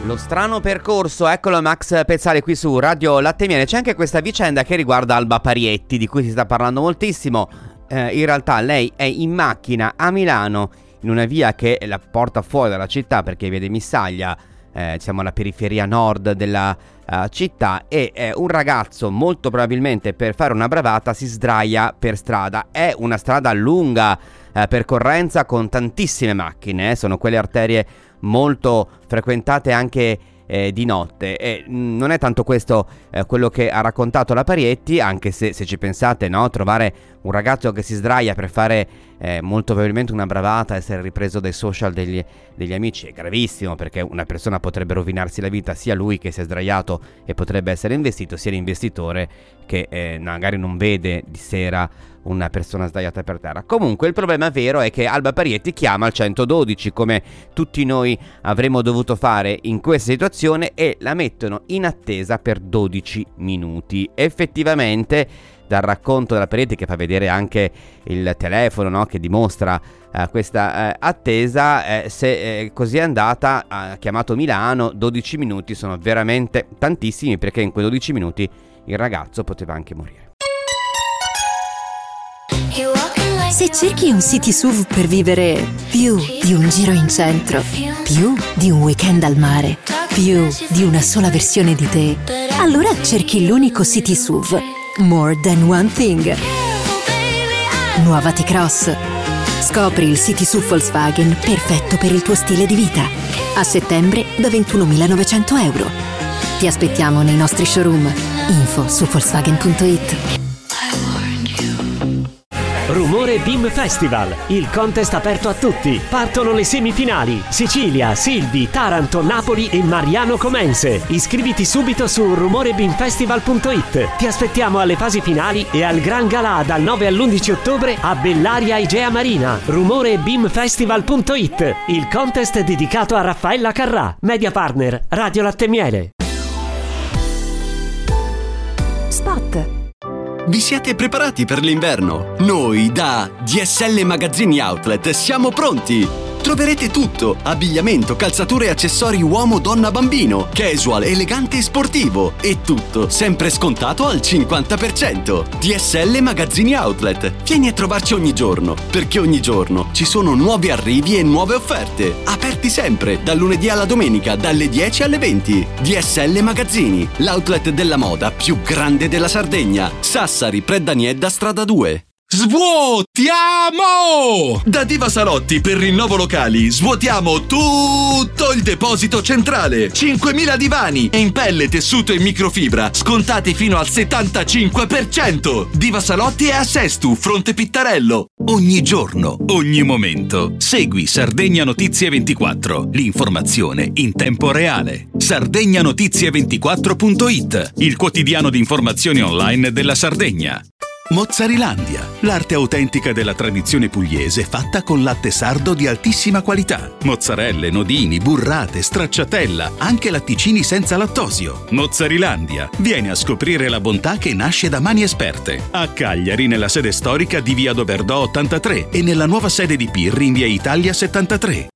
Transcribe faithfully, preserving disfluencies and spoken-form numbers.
Lo strano percorso, eccolo Max Pezzali qui su Radio Latte e Miele. C'è anche questa vicenda che riguarda Alba Parietti, di cui si sta parlando moltissimo. Eh, in realtà lei è in macchina a Milano, in una via che la porta fuori dalla città, perché via di Missaglia, eh, siamo alla periferia nord della uh, città, e eh, un ragazzo, molto probabilmente per fare una bravata, si sdraia per strada. È una strada lunga, eh, percorrenza con tantissime macchine, eh, sono quelle arterie molto frequentate anche eh, di notte, e mh, non è tanto questo eh, quello che ha raccontato la Parietti, anche se, se ci pensate, no, trovare un ragazzo che si sdraia per fare eh, molto probabilmente una bravata, essere ripreso dai social degli, degli amici, è gravissimo, perché una persona potrebbe rovinarsi la vita, sia lui che si è sdraiato e potrebbe essere investito, sia l'investitore che eh, magari non vede di sera una persona sdraiata per terra. Comunque il problema vero è che Alba Parietti chiama il centododici, come tutti noi avremmo dovuto fare in questa situazione, e la mettono in attesa per dodici minuti. Effettivamente, dal racconto della Parietti, che fa vedere anche il telefono, no, che dimostra uh, questa uh, attesa, eh, se eh, così è andata, ha chiamato Milano. Dodici minuti sono veramente tantissimi, perché in quei dodici minuti il ragazzo poteva anche morire. Se cerchi un city S U V per vivere più di un giro in centro, più di un weekend al mare, più di una sola versione di te, allora cerchi l'unico city S U V More Than One Thing. Nuova T-Cross. Scopri il city S U V Volkswagen perfetto per il tuo stile di vita. A settembre da ventunomilanovecento euro. Ti aspettiamo nei nostri showroom. Info su Volkswagen punto it. Rumore Beam Festival, il contest aperto a tutti. Partono le semifinali: Sicilia, Silvi, Taranto, Napoli e Mariano Comense. Iscriviti subito su rumore beam festival punto it. Ti aspettiamo alle fasi finali e al Gran Galà dal nove all'undici ottobre a Bellaria Igea Marina. rumore beam festival punto it, il contest dedicato a Raffaella Carrà, media partner Radio Latte e Miele. Spot. Vi siete preparati per l'inverno? Noi da D S L Magazzini Outlet siamo pronti! Troverete tutto: abbigliamento, calzature e accessori uomo, donna, bambino, casual, elegante e sportivo, e tutto sempre scontato al cinquanta per cento. D S L Magazzini Outlet. Vieni a trovarci ogni giorno, perché ogni giorno ci sono nuovi arrivi e nuove offerte. Aperti sempre, dal lunedì alla domenica, dalle dieci alle venti. D S L Magazzini, l'outlet della moda più grande della Sardegna. Sassari, Preddaniedda, strada due. Svuotiamo! Da Diva Salotti per rinnovo locali svuotiamo tutto il deposito centrale. cinquemila divani in pelle, tessuto e microfibra scontati fino al settantacinque per cento. Diva Salotti è a Sestu, Fronte Pittarello. Ogni giorno, ogni momento. Segui Sardegna Notizie ventiquattro, l'informazione in tempo reale. Sardegna Notizie ventiquattro punto it, il quotidiano di informazioni online della Sardegna. Mozzarilandia, l'arte autentica della tradizione pugliese fatta con latte sardo di altissima qualità. Mozzarelle, nodini, burrate, stracciatella, anche latticini senza lattosio. Mozzarilandia, vieni a scoprire la bontà che nasce da mani esperte. A Cagliari, nella sede storica di via Doberdò ottantatré, e nella nuova sede di Pirri in via Italia settantatré.